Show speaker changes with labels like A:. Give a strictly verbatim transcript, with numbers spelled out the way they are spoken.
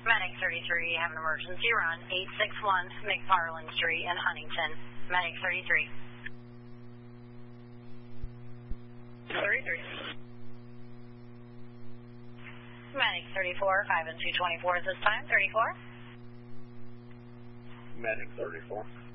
A: Medic thirty-three, you have an emergency run, eight six one McFarland Street in Huntington. Medic thirty-three.
B: thirty-three.
A: Medic thirty-four, five and two twenty-four at this time. thirty-four.
C: Medic thirty-four.